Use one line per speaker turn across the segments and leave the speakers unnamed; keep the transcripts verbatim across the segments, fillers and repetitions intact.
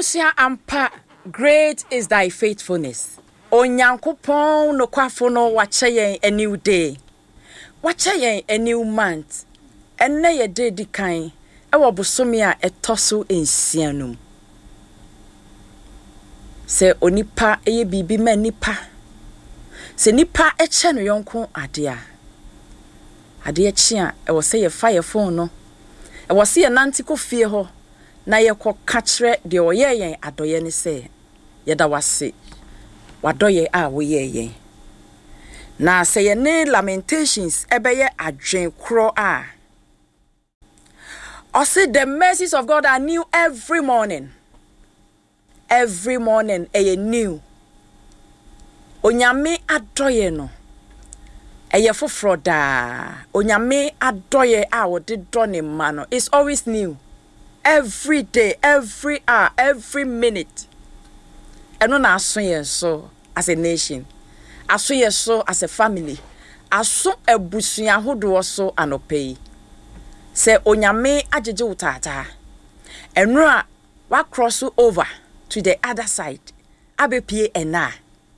Abusia ampa, great is thy faithfulness. Onyankopon no kwafo no wache yen a new day. Wache yen a new month. Enne ye day di kan. Ewo bosomi a etoso ensianum. Se onipa eye bibi ma nipa. Se nipa eche no yonko ade a. Ade eche a ewo se ye fire phone no. Ewo se ye nante ko fie ho. Na ye ko kachre de oye yen adoye ni se. Yeda wase. Wadoye a wo ye yen. Na se ye ne Lamentations ebeye adwen kro a. I say the mercies of God are new every morning. Every morning eye new. Onyame adoye no. Eye foforo da. Onyame adoye a wo de do ne ma no. It's always new. Every day, every hour, every minute. Eno na aso yen so as a nation. Aso yen so as a family. Aso ebusua hodo so anopai. Se onyame ajeje utata. Eno a wa cross over to the other side. Abepie ena.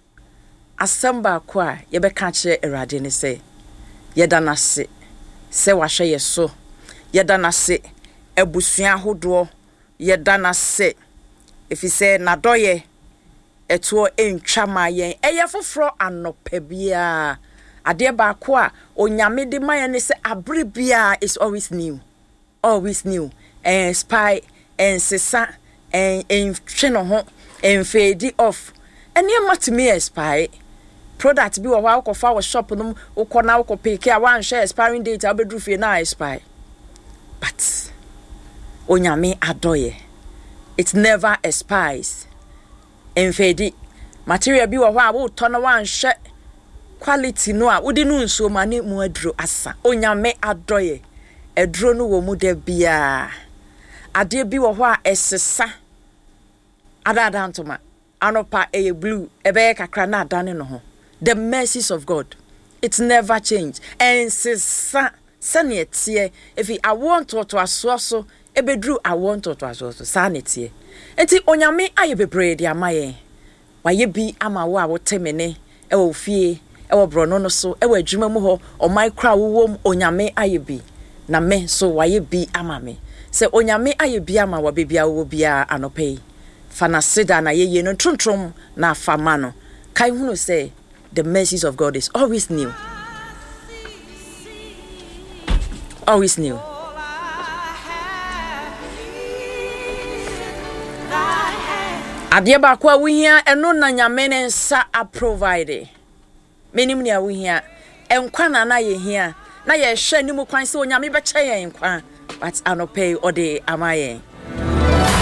Asamba kwa yebeka kire Erade ne se. Yeda na se. Se wahwe yeso. Yeda na se. Ebusua hodo yeda na se. If you say nadoye eto entwa mayen eye foforo anopa bia ade ba ko a onyame de mayen ne se abre bia is always new, always new. And spy and sesa and en twe no ho en fade off ene matimi spy product bi wo wa ko fa wo shop no ukona wo ko pick a wan share expiring date abedru fie na spy. But onyame adoye, it never expires. Enfedi material bi wo ho a wo tono wan hwe quality no a wodi nu nso mane mu aduro asa. Onyame adoye eduro no wo mu da bia ade bi wo ho a esesa adada ntoma anopa eye blue ebe kakra na adane no ho. The mercies of God, it never change. And sesa sane tie if I want to to aso so ebedru I want to to aso so sane tie. Enti onyame aye bebre de amaye. Waye bi ama wo a wo temene e wo fie e wo brono no so e wo adwuma mu ho o micro wo onyame aye bi na me so waye bi ama me. Se onyame aye bi ama wa bebia wo bia anopai. Fana seda na ye ye no trontrom na fama no. Kai hunu say the mercies of God is always new. Always new. Adia ba kwa we hia eno na nyame ne nsa a provide. Menim ne a we hia enkwa na na ye hia na ye hwe ni mu kwan se onyame be che ye enkwa but anopai ode amaye.